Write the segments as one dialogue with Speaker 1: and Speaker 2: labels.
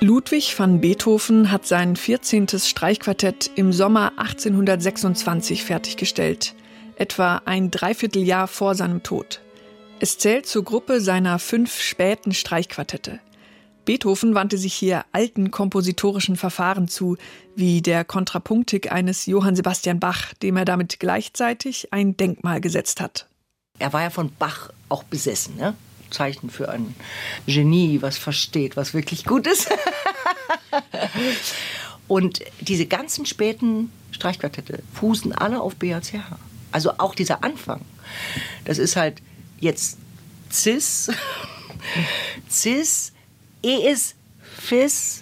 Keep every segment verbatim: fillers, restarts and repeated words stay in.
Speaker 1: Ludwig van Beethoven hat sein vierzehntes Streichquartett im Sommer achtzehnhundertsechsundzwanzig fertiggestellt, etwa ein Dreivierteljahr vor seinem Tod. Es zählt zur Gruppe seiner fünf späten Streichquartette. Beethoven wandte sich hier alten kompositorischen Verfahren zu, wie der Kontrapunktik eines Johann Sebastian Bach, dem er damit gleichzeitig ein Denkmal gesetzt hat.
Speaker 2: Er war ja von Bach auch besessen, ne? Zeichen für ein Genie, was versteht, was wirklich gut ist. Und diese ganzen späten Streichquartette fußen alle auf B A C H. Also auch dieser Anfang. Das ist halt jetzt Cis, Cis, Es, Fis,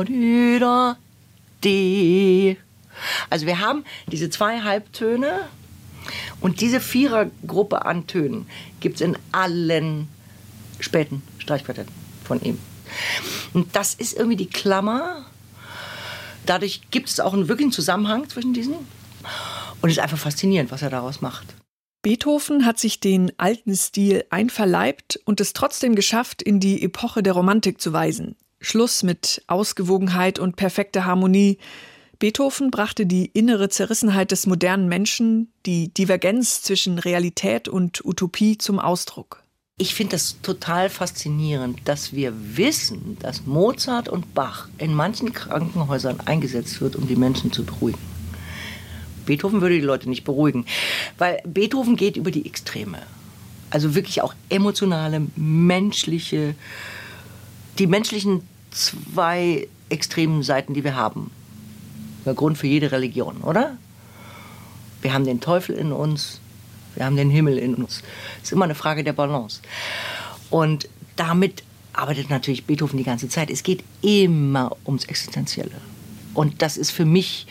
Speaker 2: D. Also wir haben diese zwei Halbtöne und diese Vierergruppe an Tönen gibt es in allen späten Streichquartetten von ihm. Und das ist irgendwie die Klammer. Dadurch gibt es auch einen wirklichen Zusammenhang zwischen diesen. Und es ist einfach faszinierend, was er daraus macht.
Speaker 1: Beethoven hat sich den alten Stil einverleibt und es trotzdem geschafft, in die Epoche der Romantik zu weisen. Schluss mit Ausgewogenheit und perfekter Harmonie. Beethoven brachte die innere Zerrissenheit des modernen Menschen, die Divergenz zwischen Realität und Utopie zum Ausdruck.
Speaker 2: Ich finde das total faszinierend, dass wir wissen, dass Mozart und Bach in manchen Krankenhäusern eingesetzt wird, um die Menschen zu beruhigen. Beethoven würde die Leute nicht beruhigen, weil Beethoven geht über die Extreme. Also wirklich auch emotionale, menschliche, die menschlichen zwei extremen Seiten, die wir haben. Der Grund für jede Religion, oder? Wir haben den Teufel in uns, wir haben den Himmel in uns. Es ist immer eine Frage der Balance. Und damit arbeitet natürlich Beethoven die ganze Zeit. Es geht immer ums Existenzielle. Und das ist für mich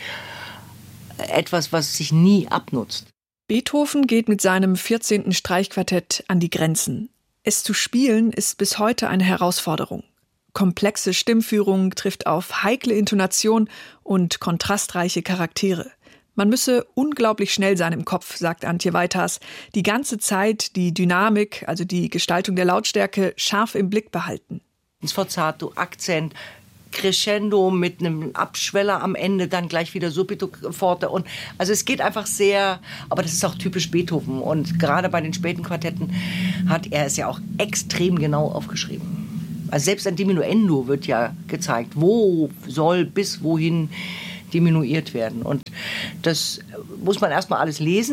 Speaker 2: etwas, was sich nie abnutzt.
Speaker 1: Beethoven geht mit seinem vierzehnten Streichquartett an die Grenzen. Es zu spielen ist bis heute eine Herausforderung. Komplexe Stimmführung trifft auf heikle Intonation und kontrastreiche Charaktere. Man müsse unglaublich schnell sein im Kopf, sagt Antje Weiters. Die ganze Zeit die Dynamik, also die Gestaltung der Lautstärke, scharf im Blick behalten.
Speaker 2: Sforzato, Akzent, Crescendo mit einem Abschweller am Ende, dann gleich wieder Subito forte. Und also es geht einfach sehr, aber das ist auch typisch Beethoven. Und gerade bei den späten Quartetten hat er es ja auch extrem genau aufgeschrieben. Also selbst ein Diminuendo wird ja gezeigt, wo soll bis wohin diminuiert werden. Und das muss man erstmal alles lesen.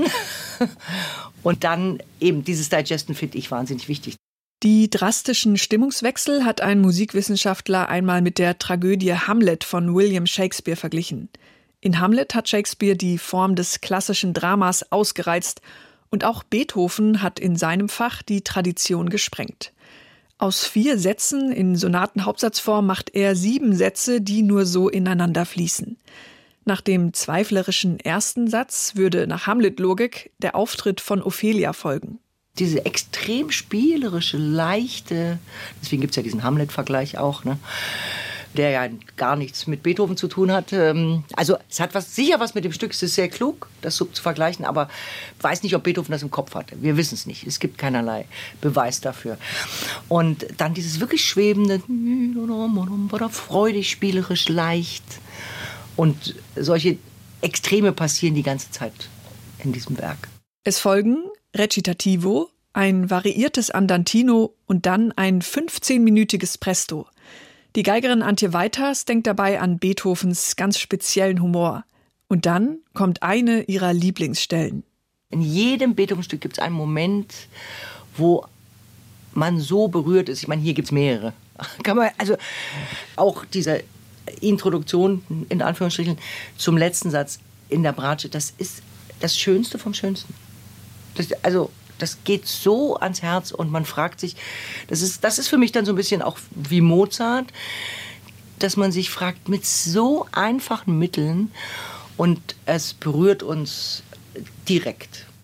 Speaker 2: Und dann eben dieses Digesten finde ich wahnsinnig wichtig.
Speaker 1: Die drastischen Stimmungswechsel hat ein Musikwissenschaftler einmal mit der Tragödie Hamlet von William Shakespeare verglichen. In Hamlet hat Shakespeare die Form des klassischen Dramas ausgereizt und auch Beethoven hat in seinem Fach die Tradition gesprengt. Aus vier Sätzen in Sonatenhauptsatzform macht er sieben Sätze, die nur so ineinander fließen. Nach dem zweiflerischen ersten Satz würde nach Hamlet-Logik der Auftritt von Ophelia folgen.
Speaker 2: Diese extrem spielerische, leichte, deswegen gibt es ja diesen Hamlet-Vergleich auch, ne, der ja gar nichts mit Beethoven zu tun hat. Also es hat was, sicher was mit dem Stück, es ist sehr klug, das so zu vergleichen, aber ich weiß nicht, ob Beethoven das im Kopf hatte. Wir wissen es nicht, es gibt keinerlei Beweis dafür. Und dann dieses wirklich schwebende, freudig, spielerisch, leicht. Und solche Extreme passieren die ganze Zeit in diesem Werk.
Speaker 1: Es folgen Recitativo, ein variiertes Andantino und dann ein fünfzehnminütiges Presto. Die Geigerin Antje Weiters denkt dabei an Beethovens ganz speziellen Humor. Und dann kommt eine ihrer Lieblingsstellen.
Speaker 2: In jedem Beethoven-Stück gibt es einen Moment, wo man so berührt ist. Ich meine, hier gibt es mehrere. Kann man, also auch diese Introduktion, in Anführungsstrichen, zum letzten Satz in der Bratsche, das ist das Schönste vom Schönsten. Das, also, das geht so ans Herz und man fragt sich, das ist, das ist für mich dann so ein bisschen auch wie Mozart, dass man sich fragt, mit so einfachen Mitteln und es berührt uns direkt.